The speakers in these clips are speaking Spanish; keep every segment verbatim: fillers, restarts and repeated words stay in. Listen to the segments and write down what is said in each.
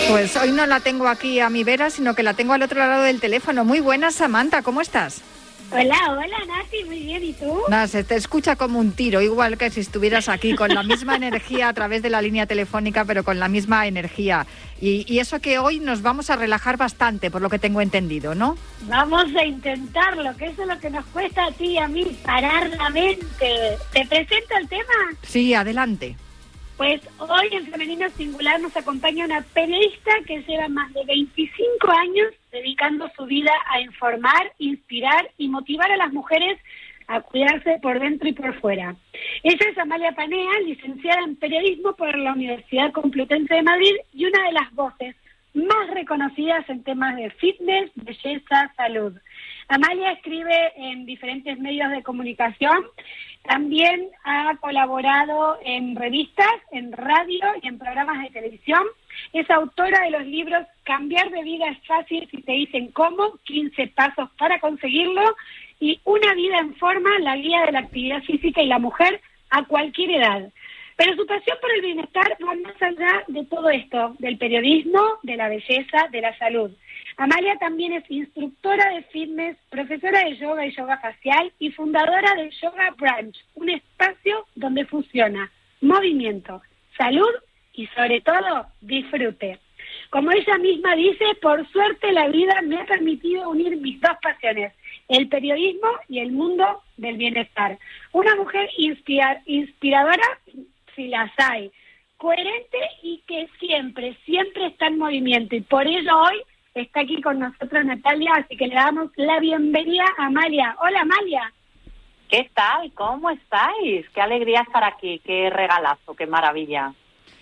Pues hoy no la tengo aquí a mi vera, sino que la tengo al otro lado del teléfono. Muy buenas, Samantha, ¿cómo estás? Hola, hola, Nati, muy bien, ¿y tú? Nada, se te escucha como un tiro, igual que si estuvieras aquí, con la misma energía a través de la línea telefónica, pero con la misma energía. Y, y eso que hoy nos vamos a relajar bastante, por lo que tengo entendido, ¿no? Vamos a intentarlo, que eso es lo que nos cuesta a ti y a mí, parar la mente. ¿Te presento el tema? Sí, adelante. Pues hoy en Femenino Singular nos acompaña una periodista que lleva más de veinticinco años dedicando su vida a informar, inspirar y motivar a las mujeres a cuidarse por dentro y por fuera. Ella es Amalia Panea, licenciada en periodismo por la Universidad Complutense de Madrid y una de las voces más reconocidas en temas de fitness, belleza, salud. Amalia escribe en diferentes medios de comunicación, también ha colaborado en revistas, en radio y en programas de televisión. Es autora de los libros Cambiar de vida es fácil si te dicen cómo, quince pasos para conseguirlo, y Una vida en forma, la guía de la actividad física y la mujer a cualquier edad. Pero su pasión por el bienestar va más allá de todo esto, del periodismo, de la belleza, de la salud. Amalia también es instructora de fitness, profesora de yoga y yoga facial y fundadora de Yoga Brunch, un espacio donde fusiona movimiento, salud y sobre todo disfrute. Como ella misma dice, por suerte la vida me ha permitido unir mis dos pasiones, el periodismo y el mundo del bienestar. Una mujer inspira- inspiradora, si las hay, coherente y que siempre, siempre está en movimiento. Y por ello hoy está aquí con nosotros Natalia, así que le damos la bienvenida a Amalia. Hola, Amalia. ¿Qué tal? ¿Cómo estáis? Qué alegría estar aquí, qué regalazo, qué maravilla.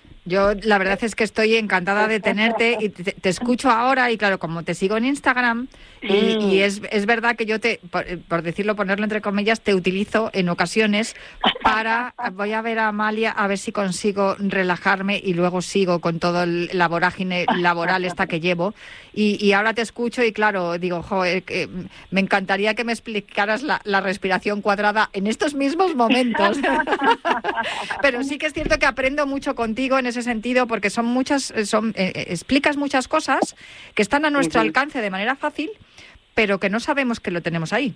Yo la verdad es que estoy encantada de tenerte y te, te escucho ahora y claro, como te sigo en Instagram y, mm. y es, es verdad que yo te, por, por decirlo, ponerlo entre comillas, te utilizo en ocasiones para, voy a ver a Amalia a ver si consigo relajarme y luego sigo con todo el, la vorágine laboral esta que llevo y, y ahora te escucho y claro, digo, joder, que me encantaría que me explicaras la, la respiración cuadrada en estos mismos momentos. Pero sí que es cierto que aprendo mucho contigo en ese sentido porque son muchas son eh, explicas muchas cosas que están a nuestro uh-huh. alcance de manera fácil, pero que no sabemos que lo tenemos ahí.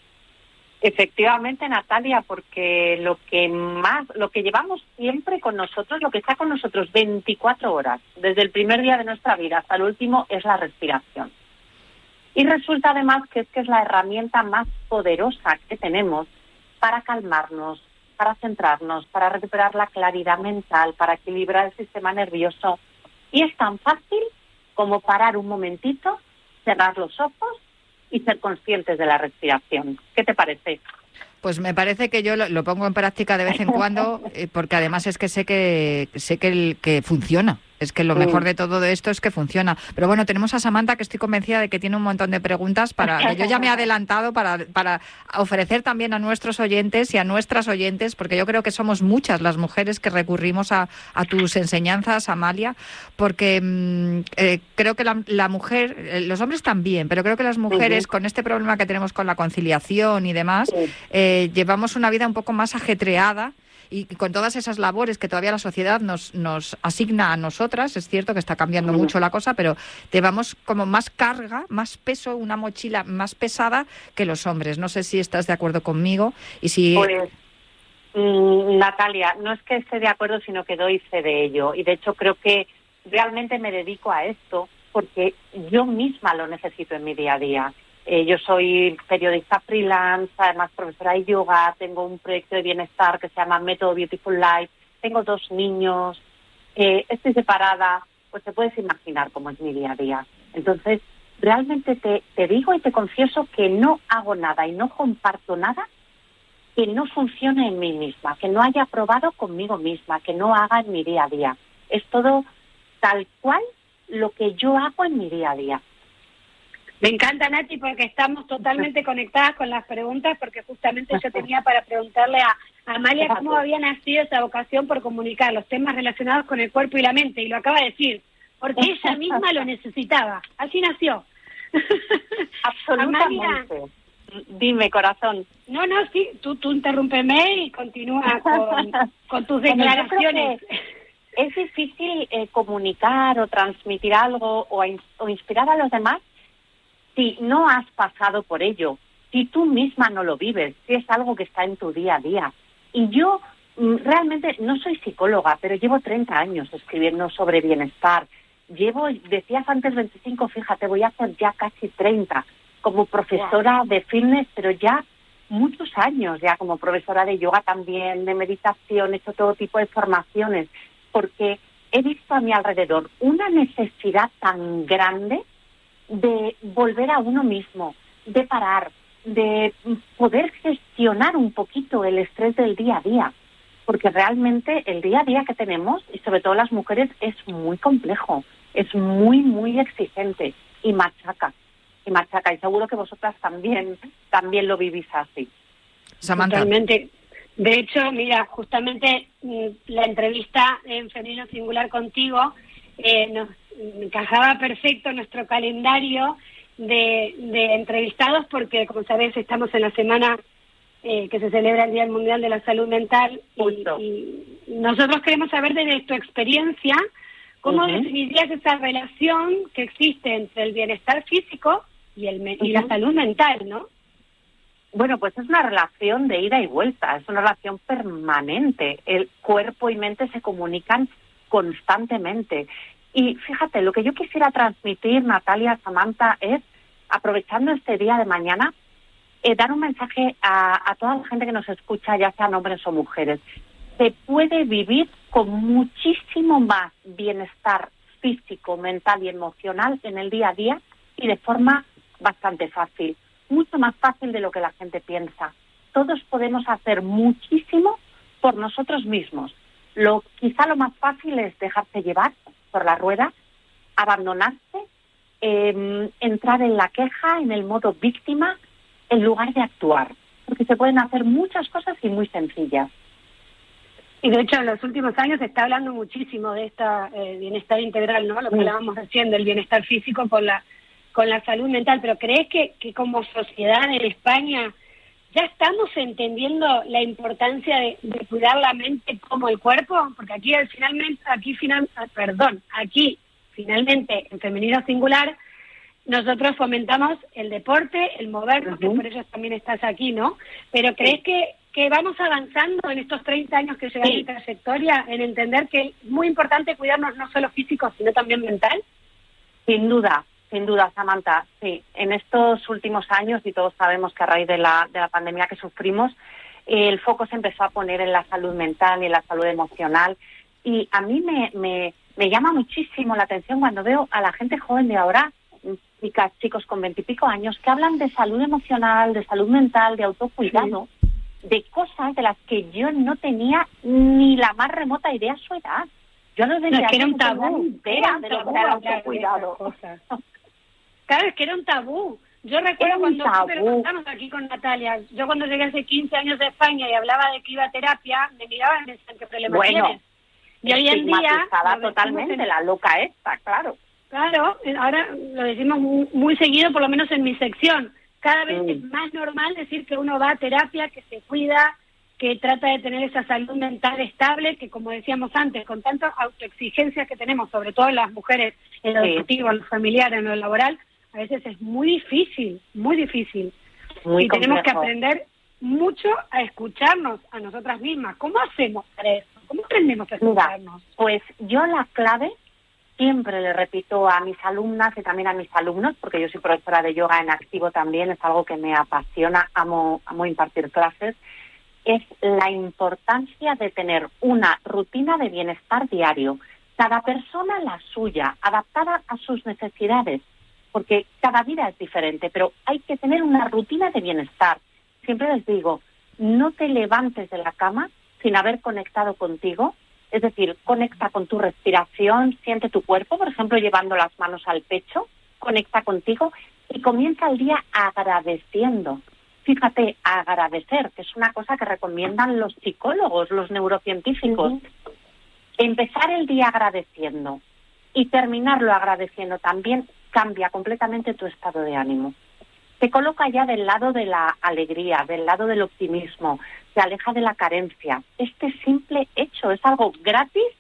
Efectivamente, Natalia, porque lo que más lo que llevamos siempre con nosotros, lo que está con nosotros veinticuatro horas, desde el primer día de nuestra vida hasta el último, es la respiración. Y resulta además que es que es la herramienta más poderosa que tenemos para calmarnos, para centrarnos, para recuperar la claridad mental, para equilibrar el sistema nervioso. Y es tan fácil como parar un momentito, cerrar los ojos y ser conscientes de la respiración. ¿Qué te parece? Pues me parece que yo lo, lo pongo en práctica de vez en cuando, eh, porque además es que sé que sé que, el, que funciona. Es que lo mejor de todo esto es que funciona. Pero bueno, tenemos a Samantha, que estoy convencida de que tiene un montón de preguntas para que yo ya me he adelantado para, para ofrecer también a nuestros oyentes y a nuestras oyentes, porque yo creo que somos muchas las mujeres que recurrimos a, a tus enseñanzas, Amalia, porque mmm, eh, creo que la, la mujer, eh, los hombres también, pero creo que las mujeres, uh-huh. con este problema que tenemos con la conciliación y demás, uh-huh. eh, llevamos una vida un poco más ajetreada. Y con todas esas labores que todavía la sociedad nos, nos asigna a nosotras, es cierto que está cambiando mucho la cosa, pero llevamos como más carga, más peso, una mochila más pesada que los hombres. No sé si estás de acuerdo conmigo y si... Pues, mm, Natalia, no es que esté de acuerdo, sino que doy fe de ello. Y de hecho creo que realmente me dedico a esto porque yo misma lo necesito en mi día a día. Eh, yo soy periodista freelance, además profesora de yoga, tengo un proyecto de bienestar que se llama Método Beautiful Life, tengo dos niños, eh, estoy separada, pues te puedes imaginar cómo es mi día a día. Entonces, realmente te, te digo y te confieso que no hago nada y no comparto nada que no funcione en mí misma, que no haya probado conmigo misma, que no haga en mi día a día. Es todo tal cual lo que yo hago en mi día a día. Me encanta, Nati, porque estamos totalmente conectadas con las preguntas, porque justamente yo tenía para preguntarle a, a Amalia cómo había nacido esa vocación por comunicar los temas relacionados con el cuerpo y la mente, y lo acaba de decir, porque ella misma lo necesitaba. Así nació. Absolutamente. Amalia, dime, corazón. No, no, sí, tú, tú interrúmpeme y continúa con, con tus declaraciones. es difícil eh, comunicar o transmitir algo o, in- o inspirar a los demás si no has pasado por ello, si tú misma no lo vives, si es algo que está en tu día a día. Y yo mm, realmente no soy psicóloga, pero llevo treinta años escribiendo sobre bienestar. Llevo, decías antes veinticinco, fíjate, voy a hacer ya casi treinta como profesora de fitness, pero ya muchos años, ya como profesora de yoga también, de meditación, he hecho todo tipo de formaciones, porque he visto a mi alrededor una necesidad tan grande de volver a uno mismo, de parar, de poder gestionar un poquito el estrés del día a día, porque realmente el día a día que tenemos, y sobre todo las mujeres, es muy complejo, es muy, muy exigente y machaca, y machaca, y seguro que vosotras también, también lo vivís así. Samantha. Totalmente. De hecho, mira, justamente mm, la entrevista en Femenino Singular contigo eh, nos encajaba perfecto en nuestro calendario de, de entrevistados, porque como sabés estamos en la semana eh, que se celebra el Día Mundial de la Salud Mental y, y nosotros queremos saber desde tu experiencia cómo uh-huh. definirías esa relación que existe entre el bienestar físico y, el me- uh-huh. y la salud mental, ¿no? Bueno, pues es una relación de ida y vuelta, es una relación permanente. El cuerpo y mente se comunican constantemente. Y fíjate, lo que yo quisiera transmitir, Natalia, Samantha, es, aprovechando este día de mañana, eh, dar un mensaje a, a toda la gente que nos escucha, ya sean hombres o mujeres. Se puede vivir con muchísimo más bienestar físico, mental y emocional en el día a día y de forma bastante fácil. Mucho más fácil de lo que la gente piensa. Todos podemos hacer muchísimo por nosotros mismos. Lo quizá lo más fácil es dejarse llevar por la rueda, abandonarse, eh, entrar en la queja, en el modo víctima, en lugar de actuar. Porque se pueden hacer muchas cosas y muy sencillas. Y de hecho en los últimos años se está hablando muchísimo de este eh, bienestar integral, ¿no? Lo que hablábamos recién del bienestar físico con la con la salud mental, pero ¿crees que, que como sociedad en España ya estamos entendiendo la importancia de, de cuidar la mente como el cuerpo? Porque aquí finalmente, aquí final, perdón, aquí finalmente en Femenino Singular nosotros fomentamos el deporte, el movernos, uh-huh. que por eso también estás aquí, ¿no? Pero ¿crees sí. que, que vamos avanzando en estos treinta años que llevamos sí. de trayectoria en entender que es muy importante cuidarnos no solo físico, sino también mental? Sin duda. Sin duda, Samantha, sí. En estos últimos años, y todos sabemos que a raíz de la, de la pandemia que sufrimos, eh, el foco se empezó a poner en la salud mental y en la salud emocional. Y a mí me, me, me llama muchísimo la atención cuando veo a la gente joven de ahora, chicas, chicos con veintipico años, que hablan de salud emocional, de salud mental, de autocuidado, sí. de cosas de las que yo no tenía ni la más remota idea a su edad. Yo no decía no, que era un tabú, idea de lo que era el autocuidado. Claro, es que era un tabú. Yo recuerdo cuando estamos aquí con Natalia, yo cuando llegué hace quince años de España y hablaba de que iba a terapia, me miraban y me decían, ¿qué problema bueno, tienes? Y hoy en día... totalmente, en... la loca esta, claro. Claro, ahora lo decimos muy, muy seguido, por lo menos en mi sección. Cada vez mm. es más normal decir que uno va a terapia, que se cuida, que trata de tener esa salud mental estable, que como decíamos antes, con tantas autoexigencias que tenemos, sobre todo las mujeres en lo educativo, en lo familiar, en lo laboral, a veces es muy difícil, muy difícil. Muy y complejo. Tenemos que aprender mucho a escucharnos a nosotras mismas. ¿Cómo hacemos para eso? ¿Cómo aprendemos a escucharnos? Mira, pues yo la clave siempre le repito a mis alumnas y también a mis alumnos, porque yo soy profesora de yoga en activo también, es algo que me apasiona, amo, amo impartir clases, es la importancia de tener una rutina de bienestar diario. Cada persona la suya, adaptada a sus necesidades, porque cada vida es diferente, pero hay que tener una rutina de bienestar. Siempre les digo, no te levantes de la cama sin haber conectado contigo, es decir, conecta con tu respiración, siente tu cuerpo, por ejemplo, llevando las manos al pecho, conecta contigo y comienza el día agradeciendo. Fíjate, agradecer, que es una cosa que recomiendan los psicólogos, los neurocientíficos. Uh-huh. Empezar el día agradeciendo y terminarlo agradeciendo también cambia completamente tu estado de ánimo. Te coloca ya del lado de la alegría, del lado del optimismo, te aleja de la carencia. Este simple hecho es algo gratis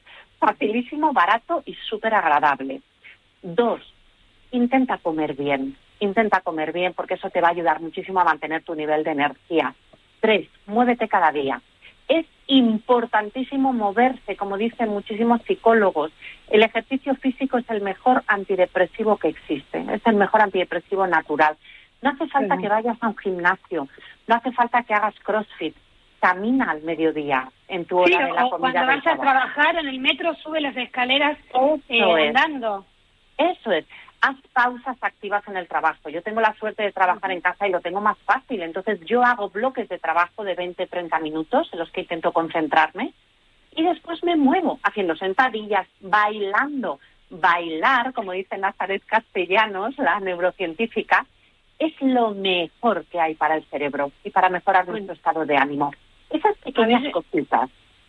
facilísimo, barato y súper agradable. Dos, intenta comer bien. Intenta comer bien porque eso te va a ayudar muchísimo a mantener tu nivel de energía. Tres, muévete cada día. Es importantísimo moverse, como dicen muchísimos psicólogos. El ejercicio físico es el mejor antidepresivo que existe, es el mejor antidepresivo natural. No hace falta sí. que vayas a un gimnasio, no hace falta que hagas crossfit. Camina al mediodía en tu hora sí, de la comida. O cuando vas a trabajar en el metro, sube las escaleras eh, andando. Eso es. Haz pausas activas en el trabajo. Yo tengo la suerte de trabajar uh-huh. en casa y lo tengo más fácil. Entonces yo hago bloques de trabajo de veinte a treinta minutos en los que intento concentrarme y después me muevo haciendo sentadillas, bailando. Bailar, como dice Nazaret Castellanos, la neurocientífica, es lo mejor que hay para el cerebro y para mejorar uh-huh. nuestro estado de ánimo. Esas pequeñas cositas.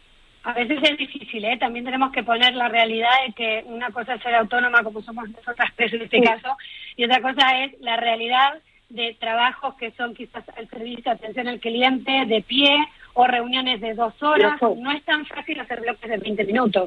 A veces es difícil, ¿eh? También tenemos que poner la realidad de que una cosa es ser autónoma, como somos nosotras tres en este sí. caso, y otra cosa es la realidad de trabajos que son quizás al servicio, atención al cliente, de pie, o reuniones de dos horas. No es tan fácil hacer bloques de veinte minutos.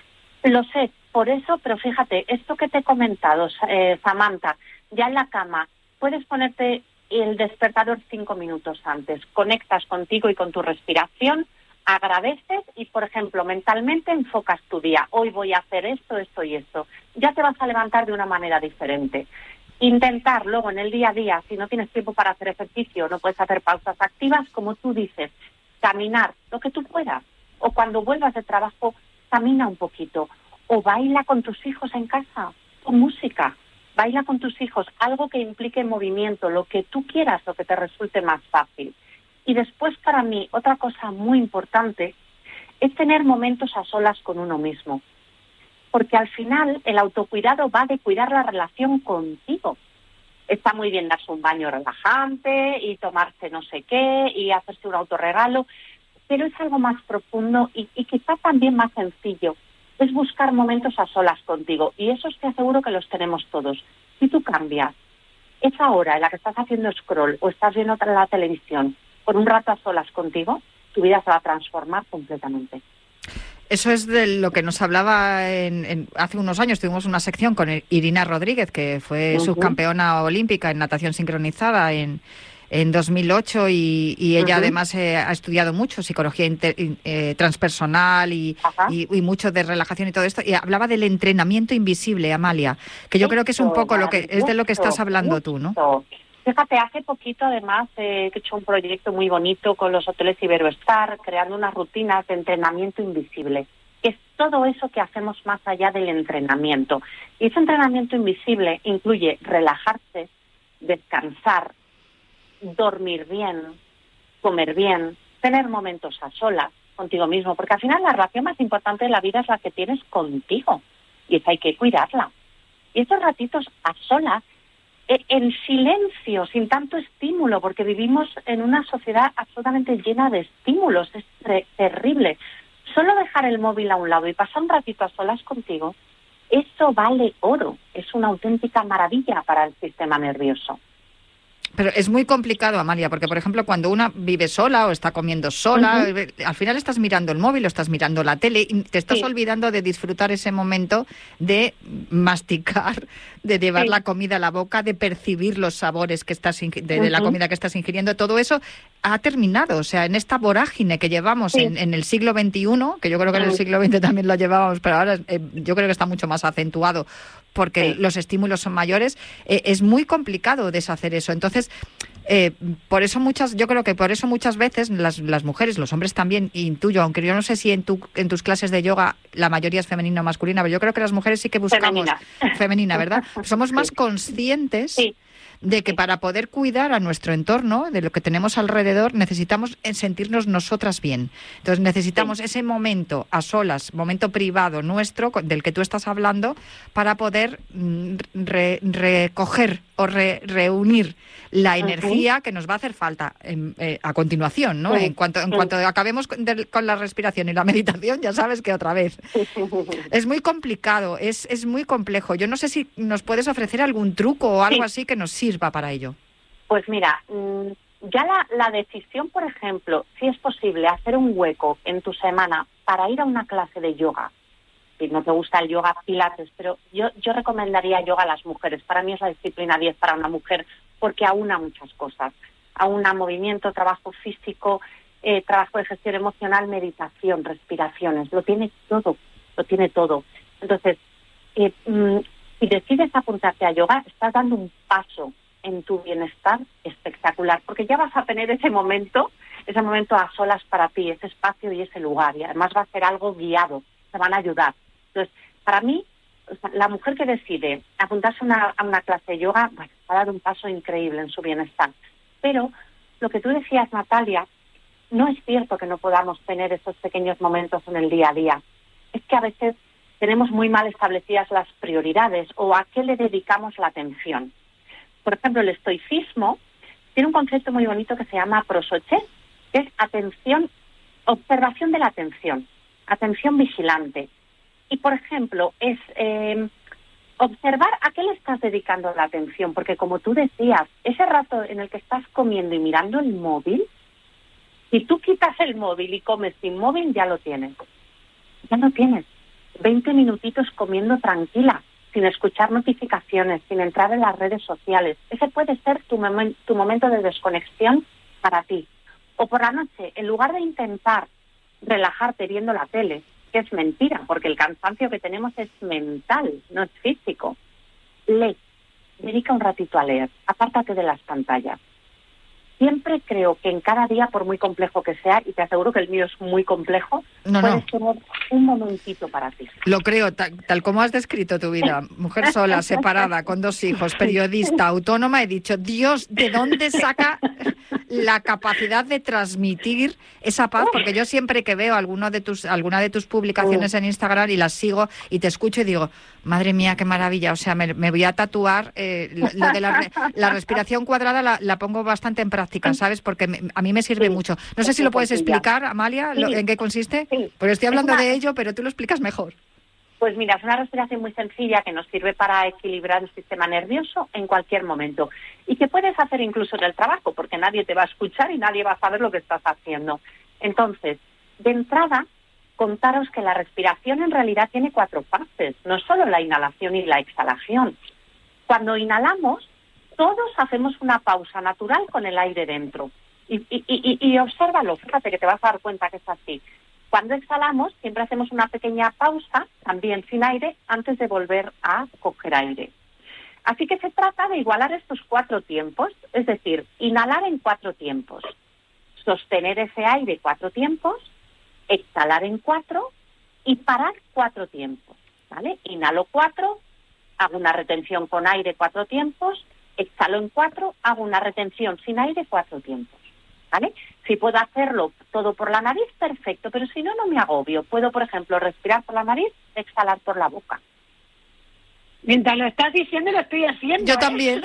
Lo sé, por eso, pero fíjate, esto que te he comentado, eh, Samantha, ya en la cama, puedes ponerte el despertador cinco minutos antes, conectas contigo y con tu respiración, agradeces y, por ejemplo, mentalmente enfocas tu día. Hoy voy a hacer esto, esto y esto. Ya te vas a levantar de una manera diferente. Intentar luego en el día a día, si no tienes tiempo para hacer ejercicio, no puedes hacer pausas activas, como tú dices, caminar, lo que tú puedas. O cuando vuelvas de trabajo, camina un poquito. O baila con tus hijos en casa, con música. Baila con tus hijos, algo que implique movimiento, lo que tú quieras, lo que te resulte más fácil. Y después, para mí, otra cosa muy importante es tener momentos a solas con uno mismo. Porque al final el autocuidado va de cuidar la relación contigo. Está muy bien darse un baño relajante y tomarse no sé qué y hacerse un autorregalo, pero es algo más profundo y, y quizá también más sencillo. Es buscar momentos a solas contigo. Y esos te aseguro que los tenemos todos. Si tú cambias esa hora en la que estás haciendo scroll o estás viendo la televisión, por un rato a solas contigo, tu vida se va a transformar completamente. Eso es de lo que nos hablaba en, en, hace unos años. Tuvimos una sección con Irina Rodríguez, que fue uh-huh. subcampeona olímpica en natación sincronizada en, en dos mil ocho y, y ella uh-huh. además eh, ha estudiado mucho psicología inter, eh, transpersonal y, uh-huh. y, y mucho de relajación y todo esto. Y hablaba del entrenamiento invisible, Amalia, que yo Esto, creo que es un poco lo que es de lo que estás hablando tú, ¿no? Fíjate, hace poquito además eh, he hecho un proyecto muy bonito con los hoteles Iberoestar, creando unas rutinas de entrenamiento invisible. Es todo eso que hacemos más allá del entrenamiento. Y ese entrenamiento invisible incluye relajarse, descansar, dormir bien, comer bien, tener momentos a solas contigo mismo, porque al final la relación más importante de la vida es la que tienes contigo y esa hay que cuidarla. Y estos ratitos a solas, en silencio, sin tanto estímulo, porque vivimos en una sociedad absolutamente llena de estímulos, es tre- terrible. Solo dejar el móvil a un lado y pasar un ratito a solas contigo, eso vale oro, es una auténtica maravilla para el sistema nervioso. Pero es muy complicado, Amalia, porque, por ejemplo, cuando una vive sola o está comiendo sola, uh-huh. al final estás mirando el móvil o estás mirando la tele y te estás sí. olvidando de disfrutar ese momento de masticar, de llevar sí. la comida a la boca, de percibir los sabores que estás de, de uh-huh. la comida que estás ingiriendo. Todo eso ha terminado. O sea, en esta vorágine que llevamos sí. en, en el siglo veintiuno, que yo creo que en el siglo veinte también lo llevábamos, pero ahora eh, yo creo que está mucho más acentuado porque sí. los estímulos son mayores, eh, es muy complicado deshacer eso. Entonces, eh, por eso muchas, yo creo que por eso muchas veces las, las mujeres, los hombres también, intuyo, aunque yo no sé si en tu en tus clases de yoga la mayoría es femenina o masculina, pero yo creo que las mujeres sí que buscamos femenina, femenina ¿verdad? Somos más sí. conscientes sí. de que para poder cuidar a nuestro entorno, de lo que tenemos alrededor, necesitamos sentirnos nosotras bien. Entonces necesitamos sí. ese momento a solas, momento privado nuestro, del que tú estás hablando, para poder re, recoger o re, reunir la energía uh-huh. que nos va a hacer falta en, eh, a continuación, ¿no? Sí. En cuanto en sí. cuanto acabemos con, de, con la respiración y la meditación, ya sabes que otra vez. Es muy complicado, es, es muy complejo. Yo no sé si nos puedes ofrecer algún truco o algo sí. así que nos sirva para ello. Pues mira, ya la, la decisión, por ejemplo, si es posible hacer un hueco en tu semana para ir a una clase de yoga si no te gusta el yoga, pilates, pero yo, yo recomendaría yoga a las mujeres. Para mí es la disciplina diez para una mujer porque aúna muchas cosas. Aúna movimiento, trabajo físico, eh, trabajo de gestión emocional, meditación, respiraciones. Lo tiene todo, lo tiene todo. Entonces, eh, mmm, si decides apuntarte a yoga, estás dando un paso en tu bienestar espectacular, porque ya vas a tener ese momento, ese momento a solas para ti, ese espacio y ese lugar, y además va a ser algo guiado, te van a ayudar. Entonces, para mí, o sea, la mujer que decide apuntarse a una, a una clase de yoga, bueno, va a dar un paso increíble en su bienestar. Pero lo que tú decías, Natalia, no es cierto que no podamos tener esos pequeños momentos en el día a día. Es que a veces tenemos muy mal establecidas las prioridades o a qué le dedicamos la atención. Por ejemplo, el estoicismo tiene un concepto muy bonito que se llama prosoché, que es atención, observación de la atención, atención vigilante. Y, por ejemplo, es eh, observar a qué le estás dedicando la atención, porque como tú decías, ese rato en el que estás comiendo y mirando el móvil, si tú quitas el móvil y comes sin móvil, ya lo tienes. Ya lo tienes. veinte minutitos comiendo tranquila, sin escuchar notificaciones, sin entrar en las redes sociales. Ese puede ser tu, mom- tu momento de desconexión para ti. O por la noche, en lugar de intentar relajarte viendo la tele, que es mentira, porque el cansancio que tenemos es mental, no es físico, lee, dedica un ratito a leer, apártate de las pantallas. Siempre creo que en cada día, por muy complejo que sea, y te aseguro que el mío es muy complejo, no, puedes no. tener un momentito para ti. Lo creo, tal, tal como has descrito tu vida. Mujer sola, separada, con dos hijos, periodista, autónoma, he dicho, Dios, ¿de dónde saca la capacidad de transmitir esa paz? Porque yo siempre que veo alguno de tus, alguna de tus publicaciones en Instagram y las sigo y te escucho y digo, madre mía, qué maravilla, o sea, me, me voy a tatuar eh, lo de la, la respiración cuadrada, la, la pongo bastante en práctica, ¿sabes? Porque me, a mí me sirve Sí, mucho. No sé si lo puedes sencilla. explicar, Amalia, lo, Sí. en qué consiste, Sí. porque estoy hablando Es una- de ello, pero tú lo explicas mejor. Pues mira, es una respiración muy sencilla que nos sirve para equilibrar el sistema nervioso en cualquier momento y que puedes hacer incluso en el trabajo, porque nadie te va a escuchar y nadie va a saber lo que estás haciendo. Entonces, de entrada, contaros que la respiración en realidad tiene cuatro fases, no solo la inhalación y la exhalación. Cuando inhalamos, todos hacemos una pausa natural con el aire dentro. Y, y, y, y obsérvalo, fíjate que te vas a dar cuenta que es así. Cuando exhalamos, siempre hacemos una pequeña pausa, también sin aire, antes de volver a coger aire. Así que se trata de igualar estos cuatro tiempos, es decir, inhalar en cuatro tiempos, sostener ese aire cuatro tiempos, exhalar en cuatro y parar cuatro tiempos, ¿vale? Inhalo cuatro, hago una retención con aire cuatro tiempos, exhalo en cuatro, hago una retención sin aire cuatro tiempos, ¿vale? Si puedo hacerlo todo por la nariz, perfecto, pero si no, no me agobio. Puedo, por ejemplo, respirar por la nariz, exhalar por la boca. Mientras lo estás diciendo, lo estoy haciendo. Yo ¿eh? también.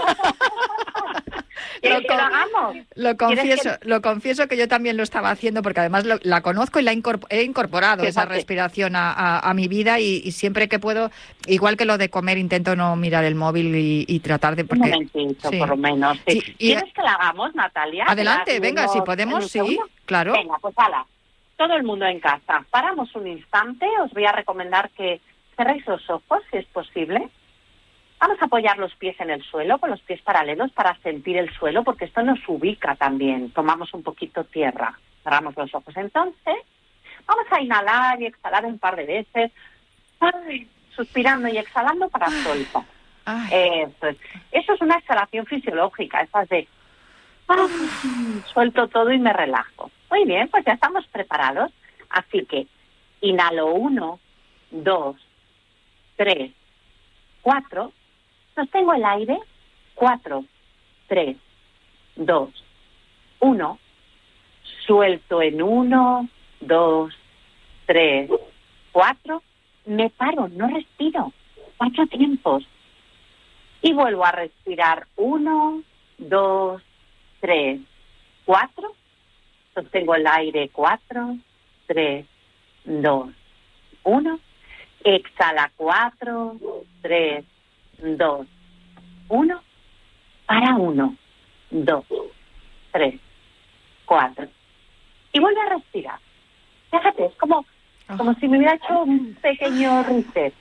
¿Quieres Lo que lo con- hagamos? Lo ¿Quieres confieso, lo confieso que yo también lo estaba haciendo porque además lo- la conozco y la incorp- he incorporado esa Fíjate. respiración a, a- a mi vida y, y siempre que puedo, igual que lo de comer, intento no mirar el móvil y, y tratar de... Un Porque, momentito, sí. por lo menos. Sí. Sí, y- ¿Quieres que la hagamos, Natalia? Adelante, ¿Que la venga, si hacemos podemos, en un sí, segundo? claro. Venga, pues hala. Todo el mundo en casa. Paramos un instante. Os voy a recomendar que cerréis los ojos, si es posible. Vamos a apoyar los pies en el suelo, con los pies paralelos, para sentir el suelo, porque esto nos ubica también. Tomamos un poquito tierra. Cerramos los ojos. Entonces, vamos a inhalar y exhalar un par de veces. Ay, suspirando y exhalando para soltar. Ay, Eso es. Eso es una exhalación fisiológica, esas de ah, suelto todo y me relajo. Muy bien, pues ya estamos preparados. Así que inhalo uno, dos, tres, cuatro. Sostengo el aire. Cuatro, tres, dos, uno. Suelto en uno, dos, tres, cuatro. Me paro, no respiro. Cuatro tiempos. Y vuelvo a respirar. Uno, dos, tres, cuatro. Sostengo el aire. Cuatro, tres, dos, uno. Exhala. Cuatro, tres, dos, uno. Para. Uno, dos, tres, cuatro. Y vuelve a respirar. Fíjate, es como como si me hubiera hecho un pequeño reset.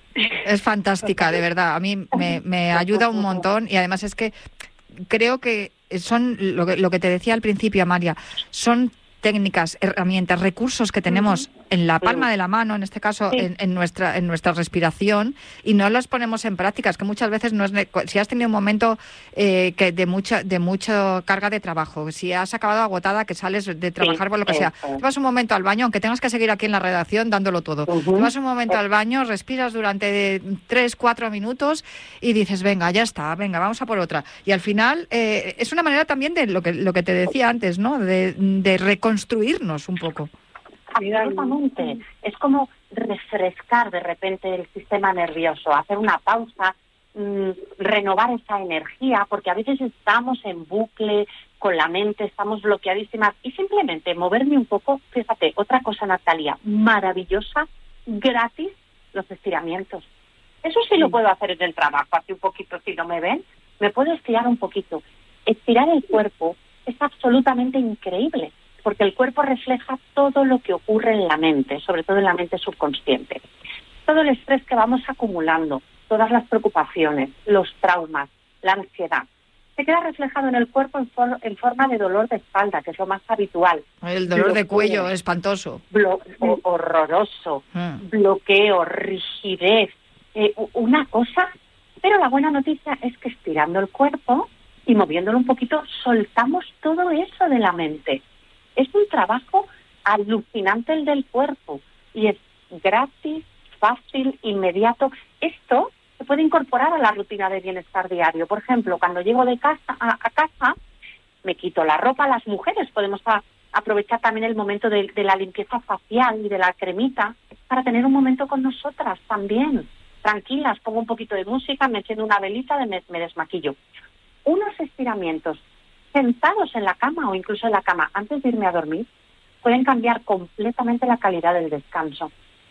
Es fantástica, de verdad. A mí me, me ayuda un montón y además es que creo que son, lo que, lo que te decía al principio, Amalia, son técnicas, herramientas, recursos que tenemos uh-huh. en la palma de la mano, en este caso sí. en, en nuestra en nuestra respiración, y no los ponemos en práctica. Es que muchas veces no es, si has tenido un momento eh, que de mucha de mucha carga de trabajo, si has acabado agotada, que sales de trabajar sí, por lo que eso. sea, te vas un momento al baño, aunque tengas que seguir aquí en la redacción dándolo todo, uh-huh. te vas un momento al baño, respiras durante tres, cuatro minutos y dices, venga, ya está, venga, vamos a por otra. Y al final eh, es una manera también de lo que lo que te decía antes, ¿no? De, de reconstruirnos un poco. Absolutamente. Es como refrescar de repente el sistema nervioso, hacer una pausa, mmm, renovar esa energía, porque a veces estamos en bucle con la mente, estamos bloqueadísimas, y simplemente moverme un poco. Fíjate, otra cosa, Natalia, maravillosa, gratis, los estiramientos. Eso sí, sí lo puedo hacer en el trabajo, así un poquito, si no me ven, me puedo estirar un poquito. Estirar el cuerpo es absolutamente increíble, porque el cuerpo refleja todo lo que ocurre en la mente, sobre todo en la mente subconsciente. Todo el estrés que vamos acumulando, todas las preocupaciones, los traumas, la ansiedad, se queda reflejado en el cuerpo en, for- en forma de dolor de espalda, que es lo más habitual. El dolor bloqueo, de cuello, espantoso. Blo- o- horroroso, mm. bloqueo, rigidez, eh, una cosa. Pero la buena noticia es que estirando el cuerpo y moviéndolo un poquito, soltamos todo eso de la mente. Es un trabajo alucinante el del cuerpo y es gratis, fácil, inmediato. Esto se puede incorporar a la rutina de bienestar diario. Por ejemplo, cuando llego de casa a, a casa, me quito la ropa. Las mujeres podemos a, aprovechar también el momento de, de la limpieza facial y de la cremita para tener un momento con nosotras también. Tranquilas, pongo un poquito de música, me enciendo una velita, me, me desmaquillo. Unos estiramientos sentados en la cama o incluso en la cama antes de irme a dormir, pueden cambiar completamente la calidad del descanso.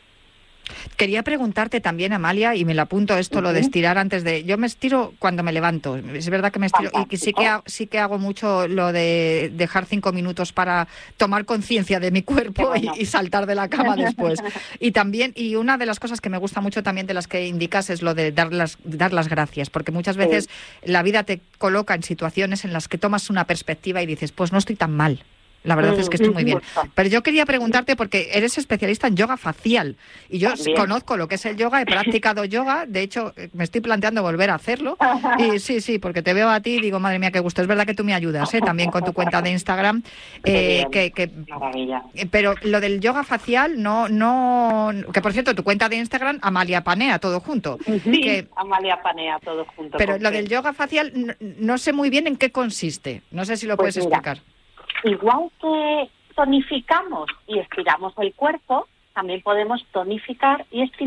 Quería preguntarte también, Amalia, y me lo apunto esto, uh-huh. lo de estirar antes de... Yo me estiro cuando me levanto, es verdad que me estiro, Fantástico. y que sí que, hago, sí que hago mucho lo de dejar cinco minutos para tomar conciencia de mi cuerpo bueno. y, y saltar de la cama después. Y también, y una de las cosas que me gusta mucho también de las que indicas es lo de dar las, dar las gracias, porque muchas veces sí. la vida te coloca en situaciones en las que tomas una perspectiva y dices, pues no estoy tan mal. La verdad es que estoy muy bien. Pero yo quería preguntarte, porque eres especialista en yoga facial, y yo También. conozco lo que es el yoga, he practicado yoga, de hecho me estoy planteando volver a hacerlo, y sí, sí, porque te veo a ti y digo, madre mía, qué gusto. Es verdad que tú me ayudas, ¿eh? También con tu cuenta de Instagram, eh, que, que pero lo del yoga facial, no, no, que por cierto, tu cuenta de Instagram, Amalia Panea, todo junto. Sí, que, Amalia Panea, todo junto. Pero lo del yoga facial, no, no sé muy bien en qué consiste, no sé si lo pues puedes mira. explicar. Igual que tonificamos y estiramos el cuerpo, también podemos tonificar y estirar